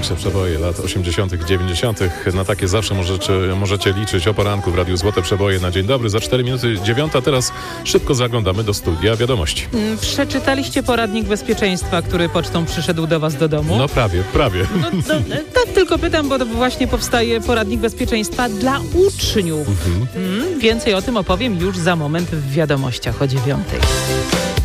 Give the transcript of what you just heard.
największe przeboje lat 80., 90. Na takie zawsze możecie liczyć o poranku w Radiu Złote Przeboje na dzień dobry. Za 4 minuty 9, teraz szybko zaglądamy do studia wiadomości. Przeczytaliście poradnik bezpieczeństwa, który pocztą przyszedł do was do domu? No prawie. Tak tylko pytam, bo właśnie powstaje poradnik bezpieczeństwa dla uczniów. Więcej o tym opowiem już za moment w wiadomościach o 9.